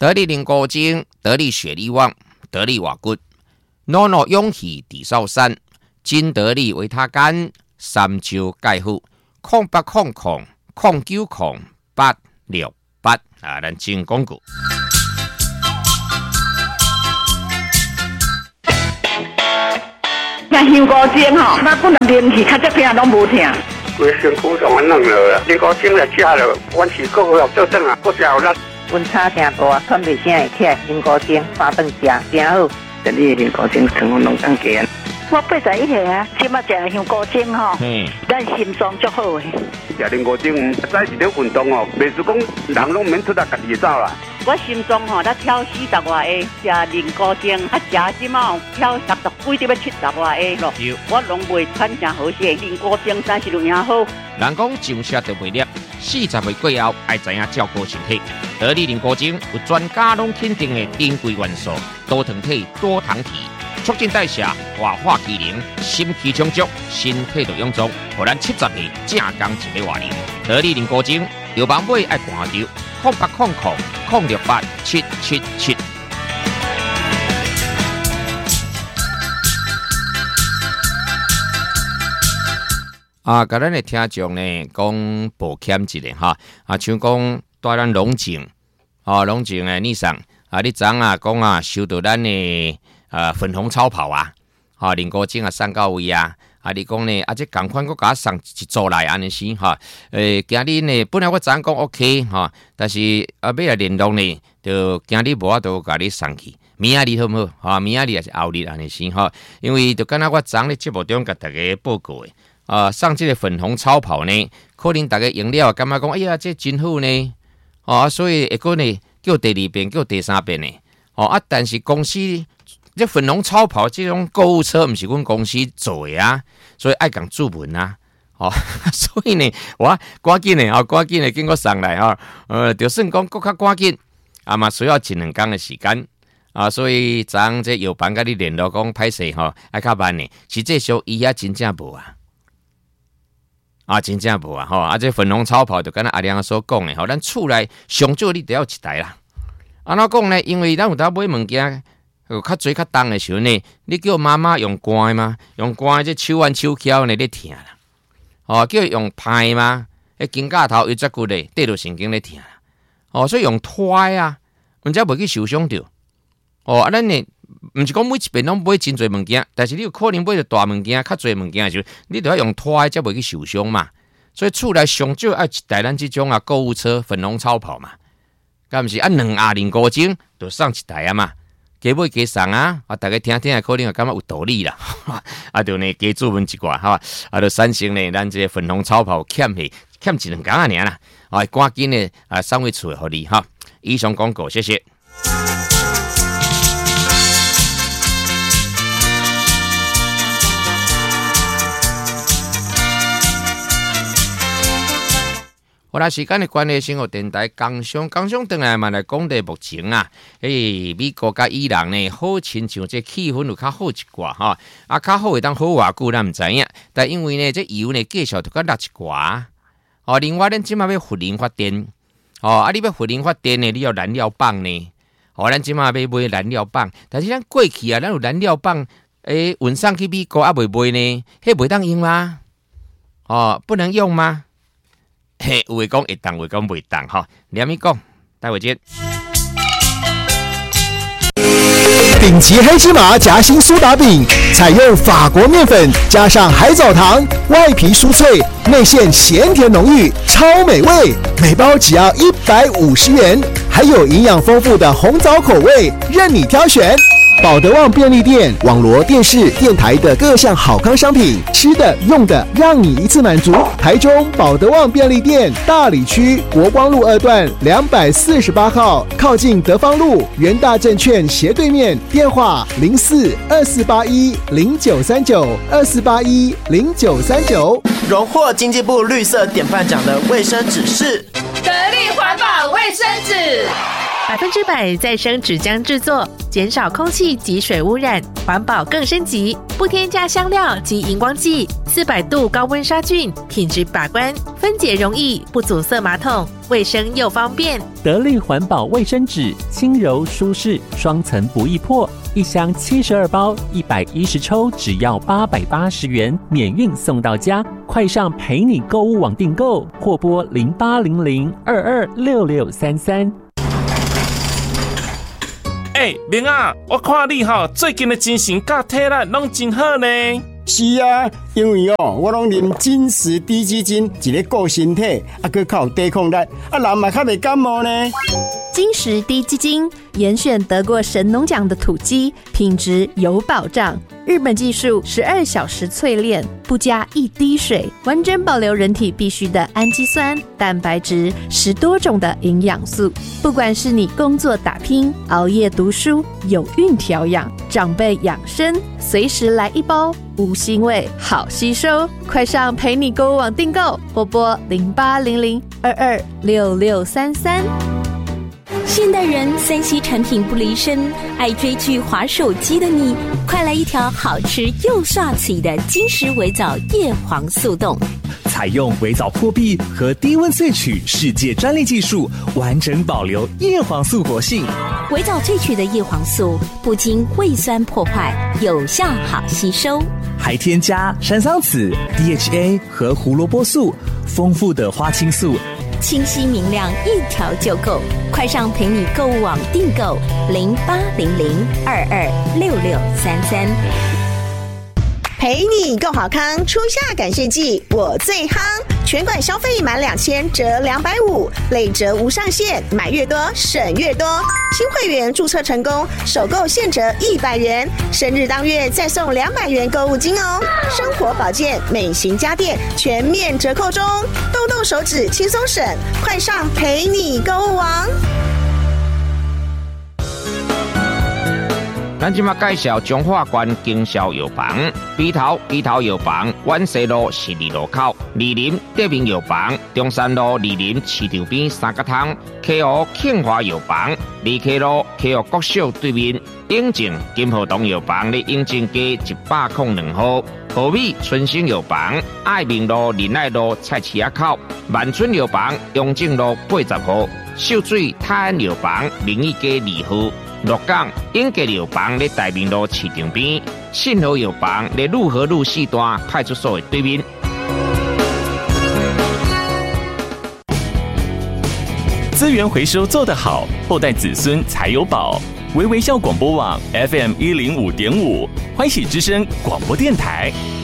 得力灵果精，得力血力旺，得力瓦骨，诺诺勇气地少山，金得力维他干，三焦钙护，0800090868啊，咱进广告。 那香菇精吼，那本来灵气较这片拢无听。 规身躯上安弄了，香菇精来吃了，阮是个个做阵啊，不少啦。 温差真大，喘袂声会起来，香菇精八顿食真好。 这里香菇精成分拢当加。 我81岁啊，即马食香菇精吼，咱心脏足好诶。 食香菇精，早是咧运动哦，袂是讲人拢免出来家己走啦。 我心脏吼，才跳40外下，食灵菇精，食即马跳60几，要70外下咯。我拢袂喘真好势，灵菇精真是有影好。 人讲上车就袂叻，40岁过后爱知影照顾身体。得力灵菇精有专家拢肯定的珍贵元素，多糖体、多糖体，促进代谢、活化机能、心气充足，身体就臃肿，互咱70岁正刚一个活龄。得力灵菇精，有网买爱看着0800068777。啊，甲咱的听众呢讲保险一下哈，像讲带咱龙井，龙井的你上你知啊讲收到咱的粉红超跑灵菇精送到位你讲呢这同款佫甲送一组来安尼是今日呢本来我昨讲 OK 但是要来联络呢，就今日无法度甲你送去。明仔日好唔好？明仔日也是后日安尼是因为就敢若我昨咧节目中甲大家报告的。上这个粉红超跑呢，可能大家用了感觉讲，哎呀，这真好呢，所以会过呢叫第2遍，叫第3遍呢，但是公司这粉红超跑这种购物车，不是阮公司做的所以爱讲注文所以呢，我赶紧的经过上来就算讲更较赶紧，嘛需要1-2天的时间。所以昨这有办甲你联络讲歹势爱较慢呢，实际上伊遐真正无真正无这粉红超跑就跟阿亮所讲的咱厝内上少你得要1台啦。安怎讲呢？因为咱有当买物件，较侪较重的时候呢，你叫妈妈用关的吗？用关的这手腕手翘呢咧疼啦。叫用拍吗？肩胛头有只骨咧，对着神经咧疼啦。所以用拖毋则袂去受伤着。咱呢？毋是讲每一遍拢买真侪物件，但是你有可能买着大物件、较侪物件的时候，你就要用拖才袂去受伤嘛。所以厝内上少要1台咱这种购物车粉红超跑嘛，敢毋是2盒灵菇精就送1台嘛，加买加送大家听听可能感觉有道理啦。就呢加注文一寡就产生呢咱这个粉红超跑欠1-2天尔啦。赶紧呢送回厝互你以上广告，谢谢。好啦，时间的关系，生活电台工商回来嘛来讲的目前美国甲伊朗呢，好亲像这气氛有较好一寡较好会当好偌久咱毋知影，但因为呢这油呢继续就较落一寡另外咱即马要核能发电你要核能发电呢，你要燃料棒呢咱即马要买燃料棒，但是咱过去咱有燃料棒运送去美国未买呢，迄袂当用吗？不能用吗？有的讲会当，有的讲袂当连咪讲，待会见。 顶级黑芝麻夹心苏打饼，采用法国面粉加上海藻糖，外皮酥脆，内馅咸甜浓郁，超美味。每包只要150元，还有营养丰富的红枣口味，任你挑选。保德旺便利店网罗电视、电台的各项好康商品，吃的、用的，让你一次满足。台中保德旺便利店大里区国光路2段248号，靠近德芳路元大证券斜对面，电话04-2481-0939，2481-0939。 荣获经济部绿色典范奖的卫生纸是得力环保卫生纸。 100%再生纸浆制作，减少空气及水污染，环保更升级，不添加香料及荧光剂，400度高温杀菌，品质把关，分解容易，不阻塞马桶，卫生又方便。 得力环保卫生纸，轻柔舒适，双层不易破，一箱72包，110抽，只要880元，免运送到家。快上陪你购物网订购，或拨0800226633。 明啊，我看你最近的精神甲体力拢真好呢。 是啊，因为我拢啉金石低基金，一个顾身体，佮较有抵抗力，人嘛较袂感冒呢。 金石低基金严选得过神农奖的土鸡，品质有保障。日本技术12小时淬炼，不加一滴水，完整保留人体必需的氨基酸、蛋白质，10多种的营养素。不管是你工作打拼、熬夜读书、有孕调养、长辈养生，随时来一包，无腥味，好吸收。快上陪你购物网订购，或拨0800226633。 现代人3C 产品不离身，爱追剧滑手机的你，快来一条好吃又刷嘴的金石微藻叶黄素冻， 采用微藻破壁和低温萃取世界专利技术，完整保留叶黄素活性。 微藻萃取的叶黄素不经胃酸破坏，有效好吸收， 还添加山桑子、DHA 和胡萝卜素，丰富的花青素， 清晰明亮，一条就够。快上陪你购物网订购0800226633。 陪你够好康，初夏感谢季我最夯，全馆消费满2000折250，累折无上限，买越多省越多。新会员注册成功，首购现折100元，生日当月再送200元购物金哦。生活保健、美型家电全面折扣中，动动手指轻松省，快上陪你购物网。 咱即马介绍中华关经销药房，鼻头药房，万西路12路口，二林德明药房，中山路二林市场边三角汤，溪湖庆华药房，二溪路溪湖国小对面，永靖金河东药房咧永靖街102号，和美春兴药房，爱民路仁爱路菜市仔口，万春药房，永靖路80号，秀水泰安药房，明义街2号。鹿港永吉药房咧大明路市场边，信和药房咧路和路4段派出所的对面。 资源回收做得好，后代子孙才有宝。微微笑广播网 FM105.5，欢喜之声广播电台。